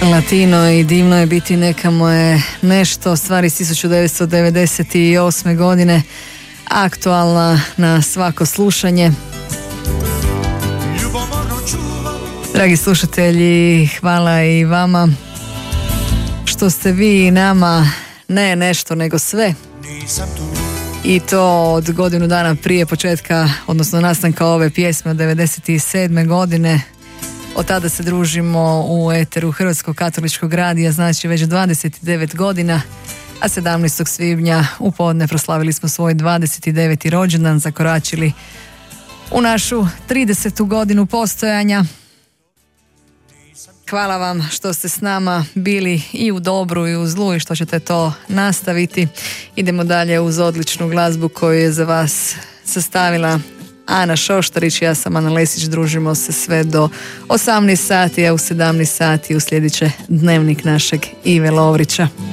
Latino i divno je biti nekamo je nešto, stvari iz 1998. godine, aktualna na svako slušanje. Dragi slušatelji, hvala i vama što ste vi nama ne nešto nego sve. I to od godinu dana prije početka, odnosno nastanka ove pjesme od 1997. godine. Od tada se družimo u eteru Hrvatskog katoličkog radija, znači već 29 godina, a 17. svibnja u podne proslavili smo svoj 29. rođendan, zakoračili u našu 30. godinu postojanja. Hvala vam što ste s nama bili i u dobru i u zlu i što ćete to nastaviti. Idemo dalje uz odličnu glazbu koju je za vas sastavila Ana Šoštarić. Ja sam Ana Lesić, družimo se sve do 18 sati, a u 17 sati uslijedit će Dnevnik našeg Ive Lovrića.